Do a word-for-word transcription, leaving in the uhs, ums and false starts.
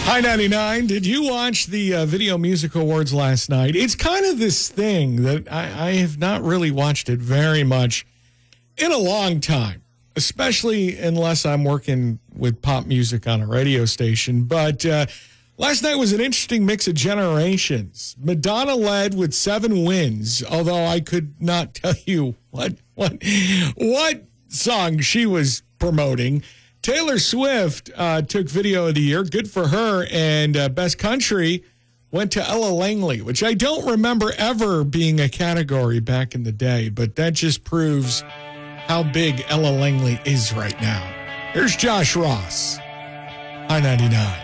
Hi, ninety-nine. Did you watch the uh, Video Music Awards last night? It's kind of this thing that I, I have not really watched it very much in a long time, especially unless I'm working with pop music on a radio station. But uh, last night was an interesting mix of generations. Madonna led with seven wins, although I could not tell you what what what song she was promoting. Taylor Swift uh, took Video of the Year. Good for her. And uh, Best Country went to Ella Langley, which I don't remember ever being a category back in the day. But that just proves how big Ella Langley is right now. Here's Josh Ross, I ninety-nine.